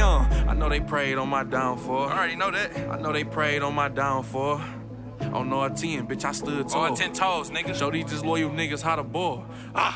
young. I know they prayed on my downfall. I already know that. I know they prayed on my downfall. On no 10, bitch, I stood tall. On 10 toes, nigga. Show these disloyal niggas how to ball.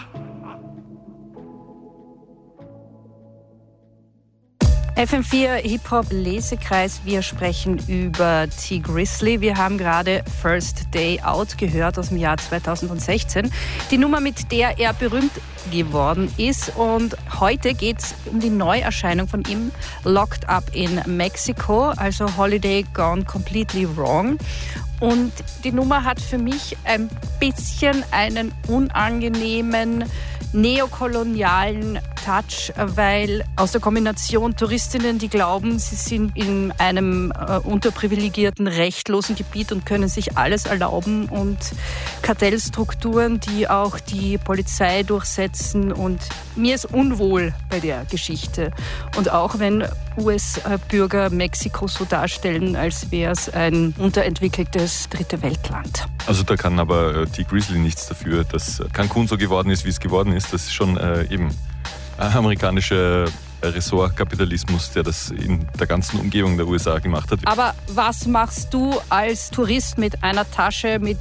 FM4 Hip-Hop Lesekreis, wir sprechen über Tee Grizzley. Wir haben gerade First Day Out gehört aus dem Jahr 2016. Die Nummer, mit der er berühmt geworden ist. Und heute geht es um die Neuerscheinung von ihm, Locked Up in Mexico, also Holiday Gone Completely Wrong. Und die Nummer hat für mich ein bisschen einen unangenehmen neokolonialen Touch, weil aus der Kombination Touristinnen, die glauben, sie sind in einem unterprivilegierten, rechtlosen Gebiet und können sich alles erlauben, und Kartellstrukturen, die auch die Polizei durchsetzen, und mir ist unwohl bei der Geschichte. Und auch wenn US-Bürger Mexiko so darstellen, als wäre es ein unterentwickeltes dritte Weltland. Also da kann aber Tee Grizzley nichts dafür, dass Cancun so geworden ist, wie es geworden ist. Das ist schon eben amerikanischer Ressortkapitalismus, der das in der ganzen Umgebung der USA gemacht hat. Aber was machst du als Tourist mit einer Tasche mit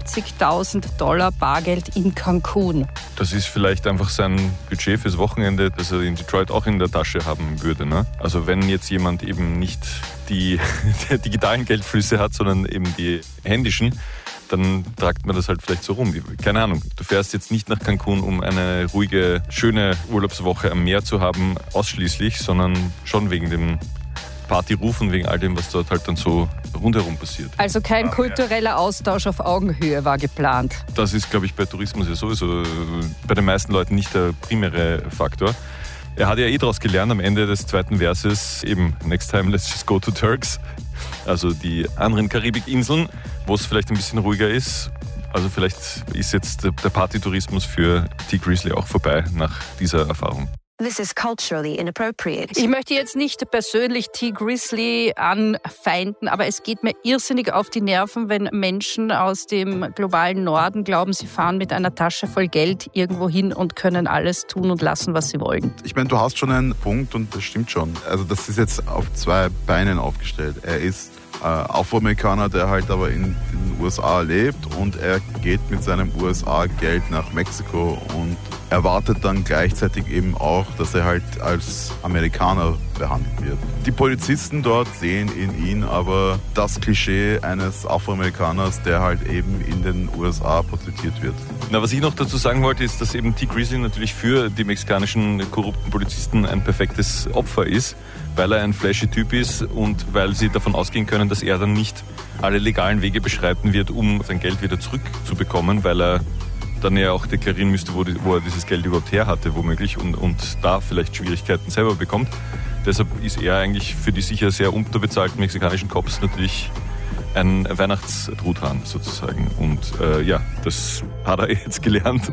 $70.000 Bargeld in Cancun? Das ist vielleicht einfach sein Budget fürs Wochenende, das er in Detroit auch in der Tasche haben würde. Ne? Also wenn jetzt jemand eben nicht die digitalen Geldflüsse hat, sondern eben die händischen, dann tragt man das halt vielleicht so rum. Keine Ahnung, du fährst jetzt nicht nach Cancun, um eine ruhige, schöne Urlaubswoche am Meer zu haben, ausschließlich, sondern schon wegen dem Partyruf und wegen all dem, was dort halt dann so rundherum passiert. Also kein kultureller Austausch auf Augenhöhe war geplant. Das ist, glaube ich, bei Tourismus ja sowieso bei den meisten Leuten nicht der primäre Faktor. Er hat ja daraus gelernt am Ende des zweiten Verses, eben Next time let's just go to Turks. Also die anderen Karibikinseln, wo es vielleicht ein bisschen ruhiger ist. Also vielleicht ist jetzt der Partytourismus für Tee Grizzley auch vorbei nach dieser Erfahrung. This is culturally inappropriate. Ich möchte jetzt nicht persönlich Tee Grizzley anfeinden, aber es geht mir irrsinnig auf die Nerven, wenn Menschen aus dem globalen Norden glauben, sie fahren mit einer Tasche voll Geld irgendwo hin und können alles tun und lassen, was sie wollen. Ich meine, du hast schon einen Punkt und das stimmt schon. Also das ist jetzt auf zwei Beinen aufgestellt. Er ist Afroamerikaner, der halt aber in den USA lebt, und er geht mit seinem USA-Geld nach Mexiko und erwartet dann gleichzeitig eben auch, dass er halt als Amerikaner behandelt wird. Die Polizisten dort sehen in ihn aber das Klischee eines Afroamerikaners, der halt eben in den USA porträtiert wird. Na, was ich noch dazu sagen wollte, ist, dass eben Tee Grizzley natürlich für die mexikanischen korrupten Polizisten ein perfektes Opfer ist, weil er ein flashy Typ ist und weil sie davon ausgehen können, dass er dann nicht alle legalen Wege beschreiten wird, um sein Geld wieder zurückzubekommen, weil er dann ja auch deklarieren müsste, wo er dieses Geld überhaupt her hatte, womöglich, und da vielleicht Schwierigkeiten selber bekommt. Deshalb ist er eigentlich für die sicher sehr unterbezahlten mexikanischen Cops natürlich ein Weihnachtstruthahn sozusagen. Und ja, das hat er jetzt gelernt.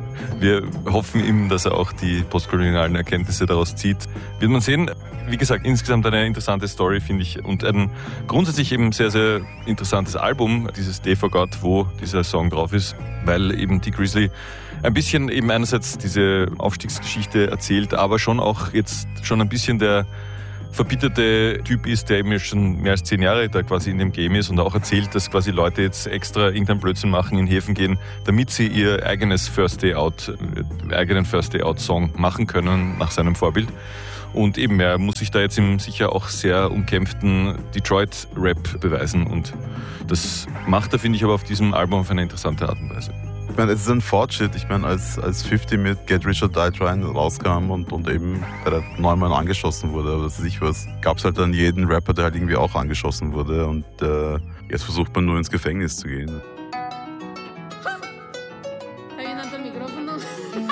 Wir hoffen ihm, dass er auch die postkolonialen Erkenntnisse daraus zieht. Wird man sehen. Wie gesagt, insgesamt eine interessante Story, finde ich. Und ein grundsätzlich eben sehr, sehr interessantes Album, dieses Day Forgot, wo dieser Song drauf ist, weil eben Tee Grizzley ein bisschen eben einerseits diese Aufstiegsgeschichte erzählt, aber schon auch jetzt schon ein bisschen der verbitterte Typ ist, der eben schon mehr als 10 Jahre da quasi in dem Game ist und auch erzählt, dass quasi Leute jetzt extra irgendeinen Blödsinn machen, in Häfen gehen, damit sie ihr eigenen First Day Out Song machen können nach seinem Vorbild. Und eben, er muss sich da jetzt im sicher auch sehr umkämpften Detroit-Rap beweisen, und das macht er, finde ich, aber auf diesem Album auf eine interessante Art und Weise. Ich meine, es ist ein Fortschritt. Ich meine, als 50 mit Get Rich or Die Trying rauskam und eben bei der Neumann angeschossen wurde, oder was weiß ich was, gab es halt dann jeden Rapper, der halt irgendwie auch angeschossen wurde, und jetzt versucht man nur ins Gefängnis zu gehen.